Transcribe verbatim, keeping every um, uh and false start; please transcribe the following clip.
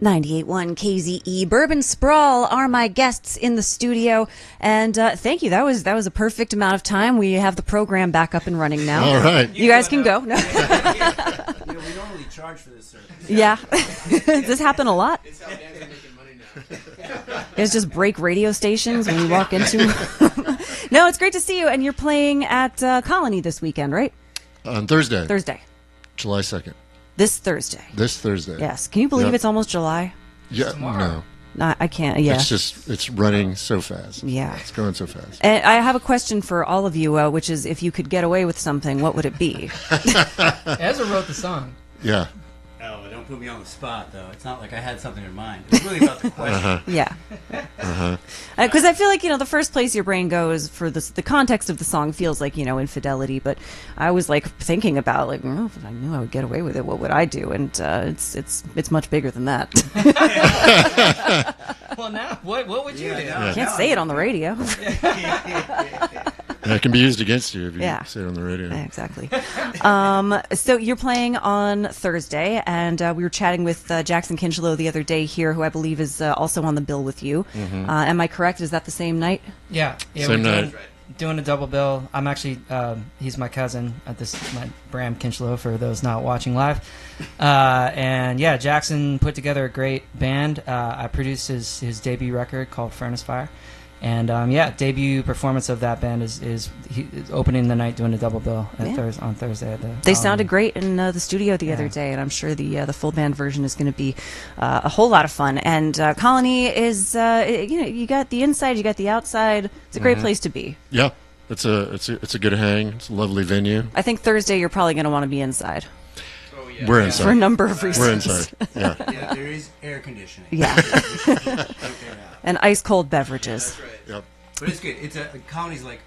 ninety-eight point one K Z E. Bourbon Sprawl are my guests in the studio, and uh, thank you. That was that was a perfect amount of time. We have the program back up and running now. All right, you guys can go. No. Yeah, we normally charge for this service. Yeah, does this happen a lot? It's how bands are making money now. You guys just break radio stations when you walk into them. No, it's great to see you, and you're playing at uh, Colony this weekend, right? On Thursday, Thursday, July second. this Thursday. This Thursday. Yes. Can you believe Yep. it's almost July? Yeah. No. No, I can't. Yeah. It's just it's running so fast. Yeah. It's going so fast. And I have a question for all of you, uh, which is, if you could get away with something, what would it be? Ezra wrote the song. Yeah. Oh, well, don't put me on the spot, though. It's not like I had something in mind. It was really about the question. Uh-huh. Yeah. Uh-huh. Because I feel like, you know, the first place your brain goes for this, the context of the song feels like, you know, infidelity. But I was like thinking about, like, oh, if I knew I would get away with it, what would I do? And uh, it's it's it's much bigger than that. Well, now, what what would you Yeah, do? now- I can't say it on the radio. And it can be used against you if you Yeah. say it on the radio. Exactly. Um, so you're playing on Thursday, and uh, we were chatting with uh, Jackson Kinchelow the other day here, who I believe is uh, also on the bill with you. Mm-hmm. Uh, am I correct? Is that the same night? Yeah, yeah. Same we're night. doing, doing a double bill. I'm actually um, he's my cousin at this my Bram Kinchlow for those not watching live. Uh, and yeah, Jackson put together a great band. Uh, I produced his his debut record called Furnace Fire. And um, yeah, debut performance of that band is is, he, is opening the night, doing a double bill at Yeah. Thurs on Thursday. At the They Colony. sounded great in uh, the studio the Yeah. other day, and I'm sure the uh, the full band version is going to be uh, a whole lot of fun. And uh, Colony is, uh, you know, you got the inside, you got the outside. It's a great place to be. Yeah. It's a it's a it's a good hang. It's a lovely venue. I think Thursday you're probably going to want to be inside Oh, yeah. We're Yeah. inside. for a number of reasons. We're inside. Yeah. Yeah, there is air conditioning. Yeah. Keep air out. And ice cold beverages. That's right. Yep. But it's good. It's a, the colony's like